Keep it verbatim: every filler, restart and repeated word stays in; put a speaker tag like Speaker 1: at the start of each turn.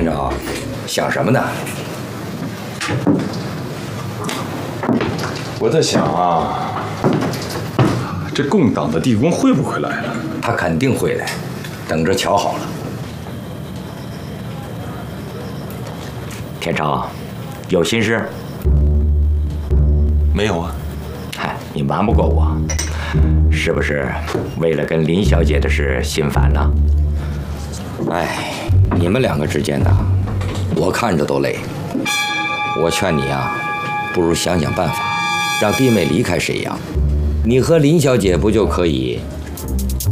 Speaker 1: 天长，想什么呢？
Speaker 2: 我在想啊，这共党的地宫会不会来了？
Speaker 1: 他肯定会来，等着瞧好了。
Speaker 3: 天长，有心事？
Speaker 2: 没有啊。
Speaker 3: 嗨，你瞒不过我，是不是为了跟林小姐的事心烦呢？
Speaker 1: 哎，你们两个之间的，我看着都累。我劝你呀，不如想想办法，让弟妹离开沈阳，你和林小姐不就可以